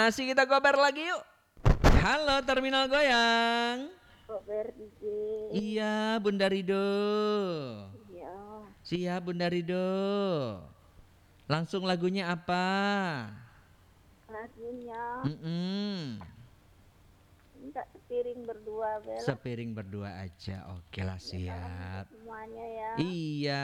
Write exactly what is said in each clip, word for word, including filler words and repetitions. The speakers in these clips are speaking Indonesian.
Masih kita gober lagi yuk. Halo Terminal Goyang. Gober D J. Iya Bunda Rido. Iya. Siap Bunda Rido. Langsung lagunya apa? Lagunya Mm-mm. minta sepiring berdua Bel. Sepiring berdua aja. Oke lah siap. Semuanya ya. Iya.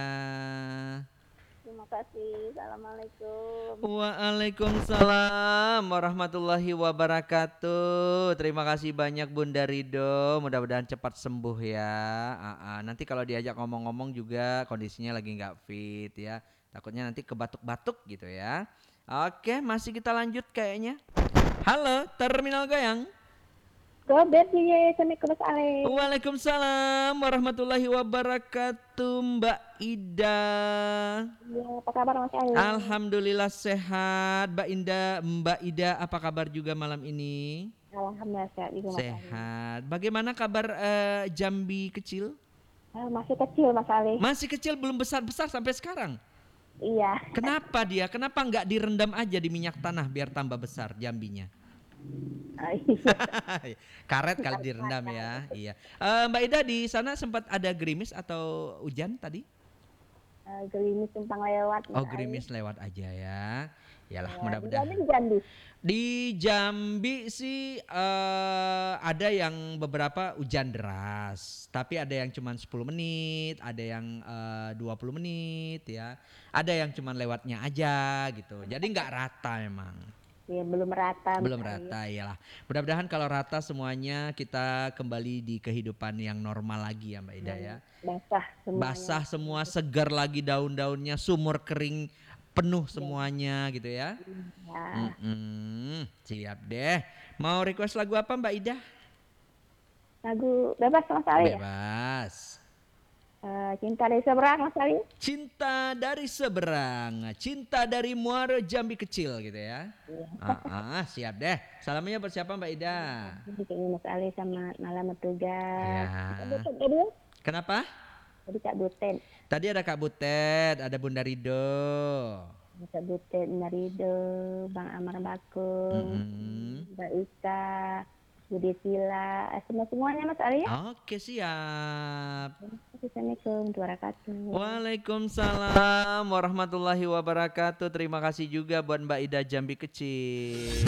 Terima kasih. Assalamualaikum. Waalaikumsalam warahmatullahi wabarakatuh. Terima kasih banyak Bunda Rido. Mudah-mudahan cepat sembuh ya. Aa, nanti kalau diajak ngomong-ngomong juga kondisinya lagi nggak fit ya. Takutnya nanti kebatuk-batuk gitu ya. Oke, masih kita lanjut kayaknya. Halo, Terminal Goyang. Gober D J. Assalamualaikum Mas Ale. Waalaikumsalam warahmatullahi wabarakatuh Mbak Ida. Ya, apa kabar Mas Ale? Alhamdulillah sehat Mbak Indah. Mbak Ida apa kabar juga malam ini? Alhamdulillah sehat juga Mas Ale. Sehat. Bagaimana kabar eh, Jambi kecil? Ah, masih kecil Mas Ale. Masih kecil belum besar-besar sampai sekarang. Iya. Kenapa dia? Kenapa nggak direndam aja di minyak tanah biar tambah besar Jambinya? Ah, iya. Karet kali direndam ya. Iya. Eh, Mbak Ida di sana sempat ada gerimis atau hujan tadi? Ah, gerimis simpang lewat. Mas Oh Ale. gerimis lewat aja ya. Yalah Ya, mudah-mudahan. di Jambi. Di Jambi sih eh, ada yang beberapa hujan deras, tapi ada yang cuma sepuluh menit, ada yang eh, dua puluh menit ya. Ada yang cuma lewatnya aja gitu. Jadi nggak rata memang. Ya, belum rata. Belum Mas Ale. rata iyalah. Mudah-mudahan kalau rata semuanya kita kembali di kehidupan yang normal lagi ya Mbak Ida ya. Basah semuanya. Basah semua, segar lagi daun-daunnya, sumur kering penuh semuanya gitu ya. Ya. Mm-mm, siap deh. Mau request lagu apa Mbak Ida? Lagu bebas Mas Ale ya? Bebas. Eh, cinta dari seberang Mas Ali. Cinta dari seberang, cinta dari Muara Jambi kecil gitu ya. Ah, ah, siap deh. Salamnya buat siapa Mbak Ida? Jadi Mas Ali sama malam bertugas. Ya. Kak Butet tadi ya? Kenapa? Tadi Kak Butet. Tadi ada Kak Butet, ada Bunda Rido. Kak Butet, Narido, Bang Amar Bakung, Mm-mm. Mbak Ika, Budi Sila, eh, semua semuanya Mas Ali ya. Oke siap. Assalamualaikum warahmatullahi wabarakatuh. Waalaikumsalam warahmatullahi wabarakatuh. Terima kasih juga buat Mbak Ida Jambi kecil.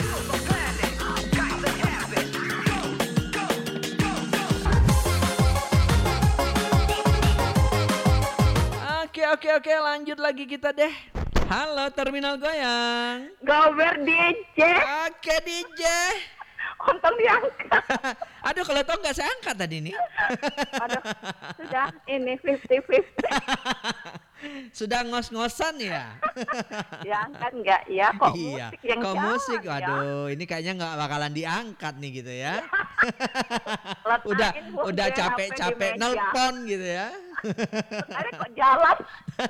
Oke oke oke lanjut lagi kita deh. Halo Terminal Goyang. Gober D J, Oke D J. untung diangkat. Aduh kalau tau nggak saya angkat tadi nih. Aduh, sudah ini fifty fifty. Sudah ngos-ngosan ya. Diangkat enggak ya? Kok Iya, musik yang kok jalan musik, ya? waduh, ini kayaknya nggak bakalan diangkat nih gitu ya. Letakin udah, handphone udah H P di capek-capek meja. nelpon gitu ya. Ada kok jalan.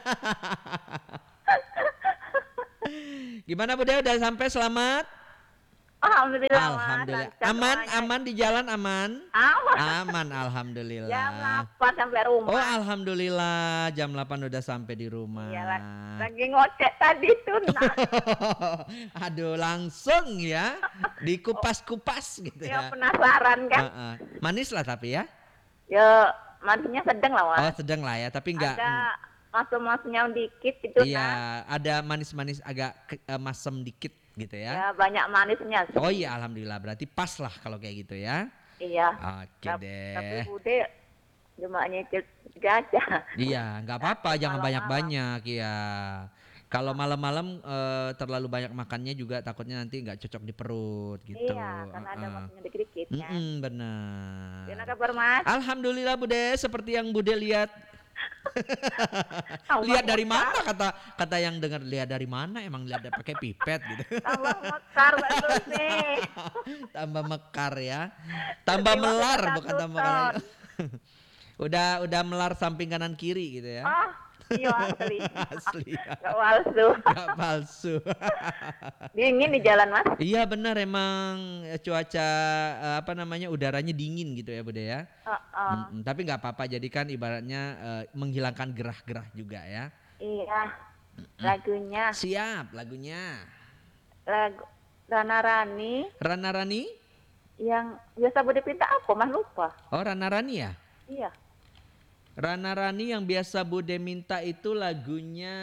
Gimana Bude, udah sampai selamat? Alhamdulillah. Mas. Alhamdulillah. Lancar Aman, semuanya. aman di jalan aman? Aman. Aman, alhamdulillah. Jam delapan sampai rumah. Oh, alhamdulillah jam delapan udah sampai di rumah. Iya, lagi, lagi ngocek tadi tuh. Nah. Aduh, langsung ya dikupas-kupas gitu Ya ya. penasaran kan? Heeh. Manis lah tapi ya. Ya manisnya sedang lah Oh, Mas. sedang lah ya, tapi enggak. Ada masuk-masuknya dikit gitu Iya, nah. ada manis-manis agak ke- eh, masem dikit gitu ya. Ya banyak manisnya. sih. Oh iya, alhamdulillah berarti pas lah kalau kayak gitu ya. Iya. Oke Tap- deh. Tapi Bude cuma nyicil gajah. Iya, nggak apa-apa, jangan Malam-malam. banyak-banyak ya. Kalau malam-malam eh, terlalu banyak makannya juga takutnya nanti nggak cocok di perut gitu. Iya, karena ada Heeh. masuknya dikit-dikit kan. Mm-mm, benar. Gimana kabar Mas? Alhamdulillah Bude, seperti yang Bude lihat. Tambah Lihat dari mekar. mana kata kata yang dengar, lihat dari mana, emang lihat pakai pipet gitu. Tambah mekar Mbak Susi. Tambah mekar ya. Tambah Terima melar kasih, bukan satu tambah melar. ton. udah udah melar samping kanan kiri gitu ya. Ah, iya asli. Asli. Gak palsu. Gak palsu. Dingin di jalan Mas. Iya benar emang eh, cuaca eh, apa namanya udaranya dingin gitu ya Bude ya. Heeh. Mm-mm, tapi nggak apa-apa jadi kan ibaratnya eh, menghilangkan gerah-gerah juga ya. Iya. Lagunya Siap lagunya. lagu Rana Rani Rana Rani? yang biasa Bude Pinta apa Mas lupa. Oh, Rana Rani ya? Iya. Rana Rani yang biasa Bude minta itu lagunya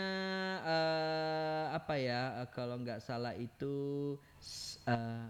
eh, apa ya? eh, Kalau nggak salah itu s- eh,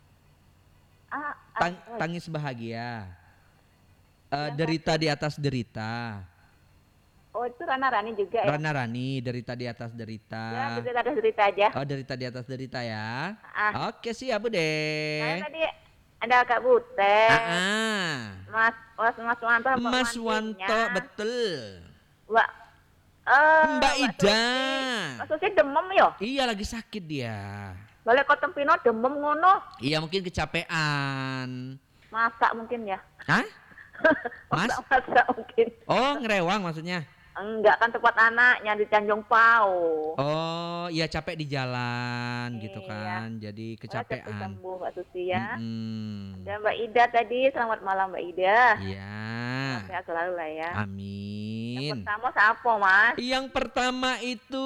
Ah, ah, tang- oh, Tangis Bahagia. Eh, yang derita di atas derita. oh itu Rana Rani juga ya. Rana Rani, derita di atas Ya, derita. bisa ada cerita aja. Oh, derita di atas derita ya. Ah, Oke, siap Bude. saya tadi ada Kak Butet, Ah, ah. Mas Mas Mas Wanto, Mbak Mas Wantinya, Wanto, betul. Mbak eh Mbak Ida. Susi. Mbak Susi demam yo. Iya, lagi sakit dia. Balik ke Tempino demam ngono. Iya, mungkin kecapean. Masak mungkin ya. Hah? Mas? Masak mungkin. Oh, ngerewang maksudnya. Enggak kan tempat anaknya di Tanjung Pau. Oh, iya capek di jalan gitu Iya. kan. Jadi Wah, cepat kecapean. sembuh Mbak Susi ya. Mm-mm. Dan Mbak Ida tadi, selamat malam Mbak Ida. Iya. Sehat selalu lah ya. Yang Amin. pertama siapa Mas? Yang pertama itu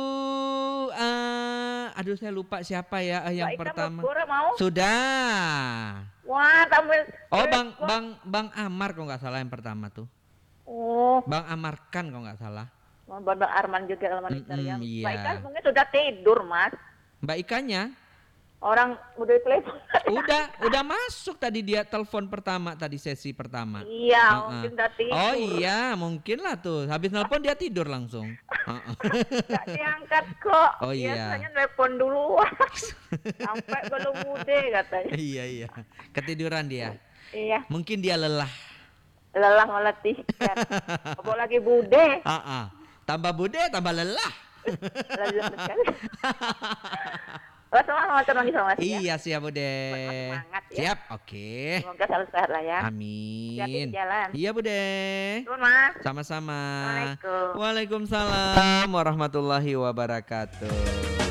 eh aduh saya lupa siapa ya eh, yang Mbak Ida pertama. Bogor mau? Sudah. Wah, tampil. Oh, Bang Bang Bang Amar kalau nggak salah yang pertama tuh. Oh, Bang Amarkan kalau nggak salah. Bang Bang Arman juga kalau Mm-mm, monitor ya. iya. Mbak Ika mungkin sudah tidur Mas. Mbak Ikanya Orang udah telepon. udah udah masuk tadi dia telepon pertama tadi sesi pertama. Iya, Uh-uh. mungkin udah tidur. Oh iya, mungkin lah tuh. Habis nelpon dia tidur langsung. Uh-uh. Gak diangkat kok. Oh, iya. Biasanya telepon duluan. Sampai belum mude katanya. Iya iya. Ketiduran dia. Iya, Mungkin dia lelah. lelah meletihkan. Apalagi bude. Uh-uh. Tambah bude, tambah lelah. Lelah sekali. Oh, semangat sama sama ya. Iya siap bude. Semangat ya. Siap, oke. Semoga selalu sehat lah ya. Amin. Hati-hati di jalan. Iya bude. Terus Mas. Sama-sama. Assalamualaikum. Waalaikumsalam warahmatullahi wabarakatuh.